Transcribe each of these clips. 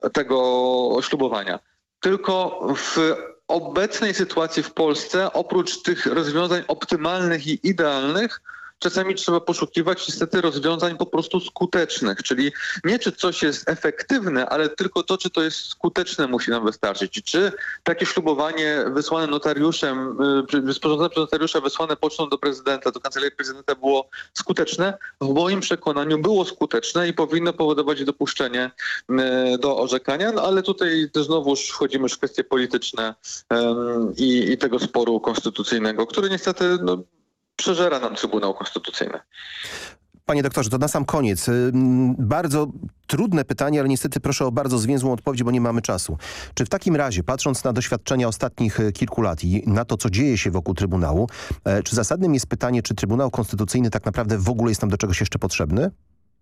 tego ślubowania. Tylko w obecnej sytuacji w Polsce, oprócz tych rozwiązań optymalnych i idealnych, czasami trzeba poszukiwać niestety rozwiązań po prostu skutecznych, czyli nie czy coś jest efektywne, ale tylko to, czy to jest skuteczne, musi nam wystarczyć. Czy takie ślubowanie wysłane notariuszem, sporządzone przez notariusza, wysłane pocztą do prezydenta, do kancelarii prezydenta było skuteczne? W moim przekonaniu było skuteczne i powinno powodować dopuszczenie do orzekania, no ale tutaj znowuż wchodzimy w kwestie polityczne i tego sporu konstytucyjnego, który niestety przeżera nam Trybunał Konstytucyjny. Panie doktorze, to na sam koniec. Bardzo trudne pytanie, ale niestety proszę o bardzo zwięzłą odpowiedź, bo nie mamy czasu. Czy w takim razie, patrząc na doświadczenia ostatnich kilku lat i na to, co dzieje się wokół Trybunału, czy zasadnym jest pytanie, czy Trybunał Konstytucyjny tak naprawdę w ogóle jest nam do czegoś jeszcze potrzebny?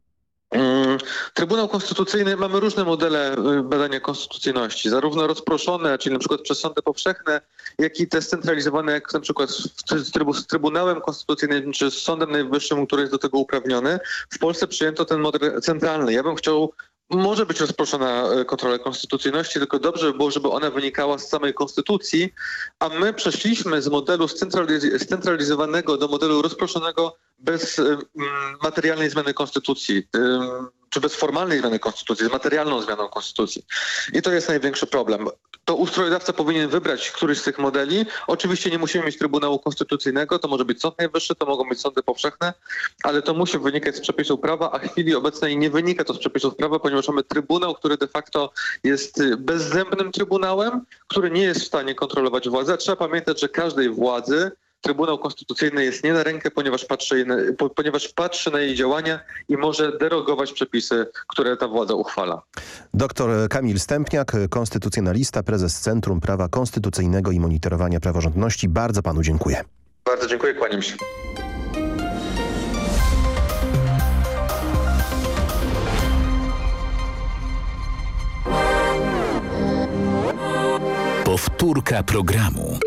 Trybunał Konstytucyjny, mamy różne modele badania konstytucyjności, zarówno rozproszone, czyli na przykład przez sądy powszechne, jak i te scentralizowane, jak na przykład z Trybunałem Konstytucyjnym czy z Sądem Najwyższym, który jest do tego uprawniony. W Polsce przyjęto ten model centralny. Ja bym chciał, może być rozproszona kontrola konstytucyjności, tylko dobrze by było, żeby ona wynikała z samej konstytucji, a my przeszliśmy z modelu scentralizowanego do modelu rozproszonego bez materialnej zmiany konstytucji, czy bez formalnej zmiany konstytucji, z materialną zmianą konstytucji. I to jest największy problem. To ustrojodawca powinien wybrać któryś z tych modeli. Oczywiście nie musimy mieć Trybunału Konstytucyjnego, to może być Sąd Najwyższy, to mogą być sądy powszechne, ale to musi wynikać z przepisów prawa, a w chwili obecnej nie wynika to z przepisów prawa, ponieważ mamy Trybunał, który de facto jest bezzębnym Trybunałem, który nie jest w stanie kontrolować władzy. Trzeba pamiętać, że każdej władzy Trybunał Konstytucyjny jest nie na rękę, ponieważ patrzy na jej działania i może derogować przepisy, które ta władza uchwala. Doktor Kamil Stępniak, konstytucjonalista, prezes Centrum Prawa Konstytucyjnego i Monitorowania Praworządności. Bardzo panu dziękuję. Bardzo dziękuję, kłaniam się. Powtórka programu.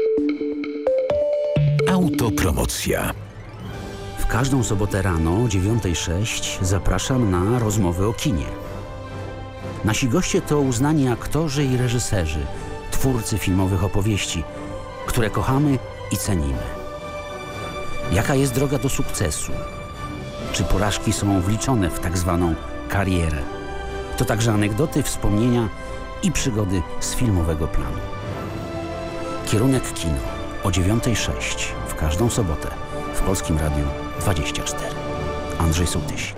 Autopromocja. W każdą sobotę rano o 9:06 zapraszam na rozmowy o kinie. Nasi goście to uznani aktorzy i reżyserzy, twórcy filmowych opowieści, które kochamy i cenimy. Jaka jest droga do sukcesu? Czy porażki są wliczone w tak zwaną karierę? To także anegdoty, wspomnienia i przygody z filmowego planu. Kierunek kino o 9:06 w każdą sobotę w Polskim Radiu 24. Andrzej Sołtysik.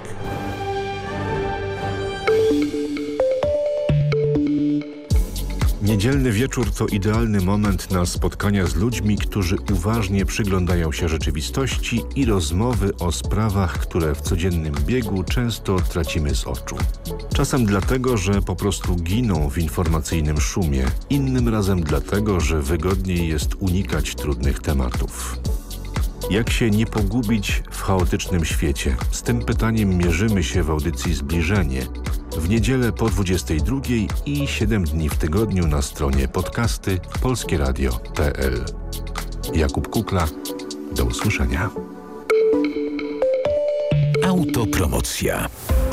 Niedzielny wieczór to idealny moment na spotkania z ludźmi, którzy uważnie przyglądają się rzeczywistości i rozmowy o sprawach, które w codziennym biegu często tracimy z oczu. Czasem dlatego, że po prostu giną w informacyjnym szumie, innym razem dlatego, że wygodniej jest unikać trudnych tematów. Jak się nie pogubić w chaotycznym świecie? Z tym pytaniem mierzymy się w audycji Zbliżenie. W niedzielę po 22:00 i 7 dni w tygodniu na stronie podcasty polskieradio.pl. Jakub Kukla, do usłyszenia. Autopromocja.